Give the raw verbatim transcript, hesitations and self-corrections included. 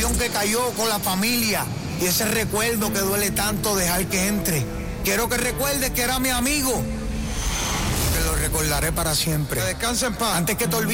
avión que cayó con la familia y ese recuerdo que duele tanto dejar que entre. Quiero que recuerdes que era mi amigo, que lo recordaré para siempre. Que descanse en paz. Antes que te olvides.